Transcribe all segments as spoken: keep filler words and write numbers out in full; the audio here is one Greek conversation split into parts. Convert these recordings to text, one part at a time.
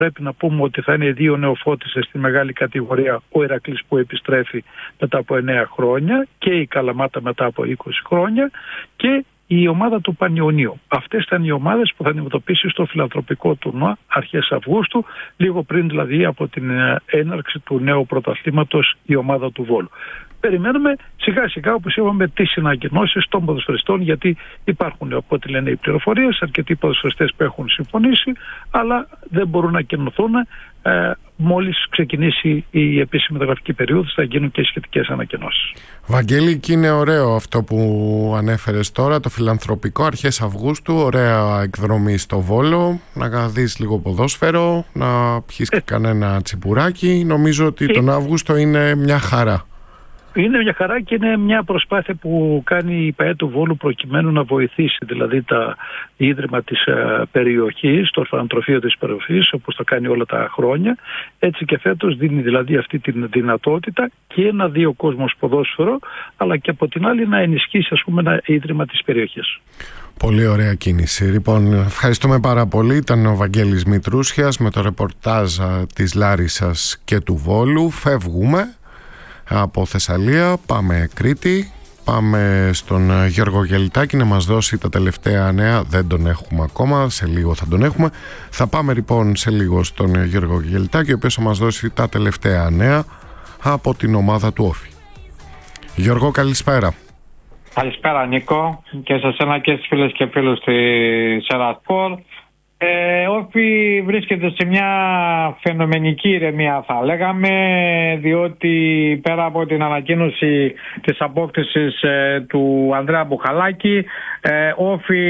Πρέπει να πούμε ότι θα είναι οι δύο νεοφώτισες στη μεγάλη κατηγορία, ο Ηρακλής που επιστρέφει μετά από εννέα χρόνια και η Καλαμάτα μετά από είκοσι χρόνια και η ομάδα του Πανιωνίου. Αυτές ήταν οι ομάδες που θα αντιμετωπίσει στο φιλανθρωπικό τουρνουά αρχές Αυγούστου, λίγο πριν δηλαδή από την έναρξη του νέου πρωταθλήματος η ομάδα του Βόλου. Περιμένουμε σιγά σιγά, όπως είπαμε, τις συνακοινώσεις των ποδοσφαιριστών, γιατί υπάρχουν, από ό,τι λένε οι πληροφορίες, αρκετοί ποδοσφαιριστές που έχουν συμφωνήσει, αλλά δεν μπορούν να κινηθούν. Ε, μόλις ξεκινήσει η επίσημη μεταγραφική περίοδος θα γίνουν και σχετικές ανακοινώσεις. Βαγγέλη, και είναι ωραίο αυτό που ανέφερες τώρα, το φιλανθρωπικό αρχές Αυγούστου, ωραία εκδρομή στο Βόλο, να δεις λίγο ποδόσφαιρο, να πιεις και κανένα τσιπουράκι. Νομίζω ότι τον Αύγουστο είναι μια χαρά. Είναι μια χαρά και είναι μια προσπάθεια που κάνει η ΠΑΕ του Βόλου προκειμένου να βοηθήσει δηλαδή τα ίδρυμα της uh, περιοχής, το ορφανοτροφείο της περιοχής, όπως το κάνει όλα τα χρόνια. Έτσι και φέτος δίνει δηλαδή αυτή τη δυνατότητα και να δει ο κόσμος ποδόσφαιρο, αλλά και από την άλλη να ενισχύσει, ας πούμε, ένα ίδρυμα της περιοχής. Πολύ ωραία κίνηση. Λοιπόν, ευχαριστούμε πάρα πολύ. Ήταν ο Βαγγέλης Μητρούσιας με το ρεπορτάζ της Λάρισσας και του Βόλου. Φεύγουμε από Θεσσαλία, πάμε Κρήτη, πάμε στον Γιώργο Γελτάκη να μας δώσει τα τελευταία νέα. Δεν τον έχουμε ακόμα, σε λίγο θα τον έχουμε. Θα πάμε λοιπόν σε λίγο στον Γιώργο Γελτάκη, ο οποίος θα μας δώσει τα τελευταία νέα από την ομάδα του Όφη. Γιώργο, καλησπέρα. Καλησπέρα Νίκο, και σε εσένα και στις φίλες και φίλους της Ερασπορ. Ε, Όφη βρίσκεται σε μια φαινομενική ηρεμία, θα λέγαμε, διότι πέρα από την ανακοίνωση της απόκτησης ε, του Ανδρέα Μπουχαλάκη, ε, Όφη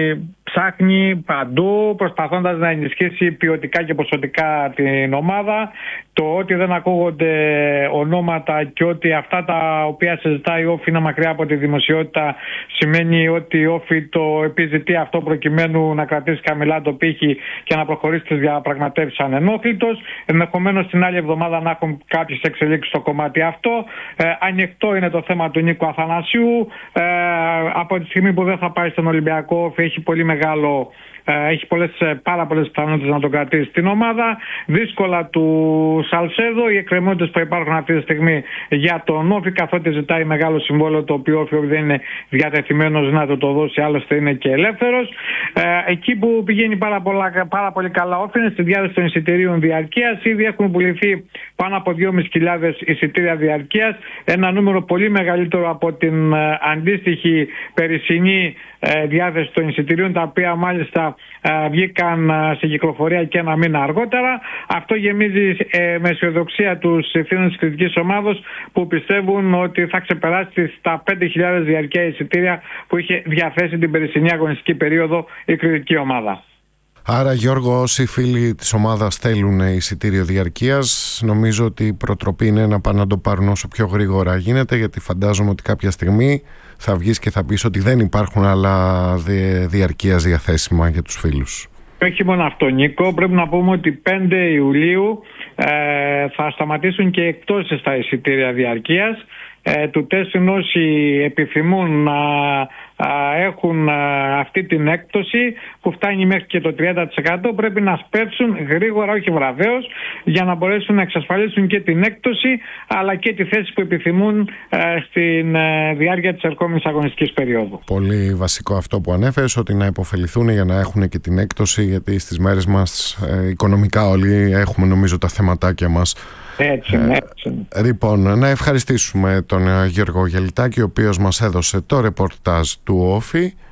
ψάχνει παντού προσπαθώντας να ενισχύσει ποιοτικά και ποσοτικά την ομάδα. Το ότι δεν ακούγονται ονόματα και ότι αυτά τα οποία συζητάει η Όφη είναι μακριά από τη δημοσιότητα σημαίνει ότι η Όφη το επιζητεί αυτό προκειμένου να κρατήσει χαμηλά το πύχη και να προχωρήσει τις διαπραγματεύσεις ανενόχλητος. Ενδεχομένως την άλλη εβδομάδα να έχουν κάποιες εξελίξεις στο κομμάτι αυτό. Ε, ανοιχτό είναι το θέμα του Νίκου Αθανασίου. Ε, από τη στιγμή που δεν θα πάει στον Ολυμπιακό, Όφη έχει πολύ μεγάλο έχει πολλές, πάρα πολλές πιθανότητες να τον κρατήσει στην ομάδα. Δύσκολα του Σαλσέδο, οι εκκρεμότητες που υπάρχουν αυτή τη στιγμή για τον Όφη, καθότι ζητάει μεγάλο συμβόλαιο, το οποίο Όφη δεν είναι διατεθειμένος να το, το δώσει, άλλωστε είναι και ελεύθερος. Ε, εκεί που πηγαίνει πάρα, πολλά, πάρα πολύ καλά Όφη είναι στη διάθεση των εισιτηρίων διαρκείας. Ήδη έχουν πουληθεί πάνω από δυόμισι χιλιάδες εισιτήρια διαρκείας, ένα νούμερο πολύ μεγαλύτερο από την ε, αντίστοιχη περσινή ε, διάθεση των εισιτηρίων, τα οποία μάλιστα ε, βγήκαν ε, σε κυκλοφορία και ένα μήνα αργότερα. Αυτό γεμίζει ε, με αισιοδοξία τους ευθύνους της κριτικής ομάδος, που πιστεύουν ότι θα ξεπεράσει τα πέντε χιλιάδες διαρκεία εισιτήρια που είχε διαθέσει την περσινή αγωνιστική περίοδο η κριτική ομάδα. Άρα, Γιώργο, όσοι φίλοι της ομάδας θέλουν εισιτήριο διαρκείας, νομίζω ότι η προτροπή είναι να πάνε να το πάρουν όσο πιο γρήγορα γίνεται, γιατί φαντάζομαι ότι κάποια στιγμή θα βγεις και θα πεις ότι δεν υπάρχουν άλλα διαρκείας διαθέσιμα για τους φίλους. Όχι μόνο αυτό, Νίκο, πρέπει να πούμε ότι πέντε Ιουλίου ε, θα σταματήσουν και εκτόσεις στα εισιτήρια διαρκείας. Ε, του τέσσερις όσοι επιθυμούν να α, έχουν α, αυτή την έκπτωση που φτάνει μέχρι και το τριάντα τοις εκατό, πρέπει να σπεύσουν γρήγορα, όχι βραδέως, για να μπορέσουν να εξασφαλίσουν και την έκπτωση αλλά και τη θέση που επιθυμούν α, στην α, διάρκεια της ερχόμενης αγωνιστικής περίοδου. Πολύ βασικό αυτό που ανέφερες, ότι να υποφεληθούν για να έχουν και την έκπτωση, γιατί στις μέρες μας ε, οικονομικά όλοι έχουμε νομίζω τα θεματάκια μας. Έτσι, έτσι. Ε, λοιπόν, να ευχαριστήσουμε τον Γιώργο Γελτάκη, ο οποίος μας έδωσε το ρεπορτάζ του Όφη.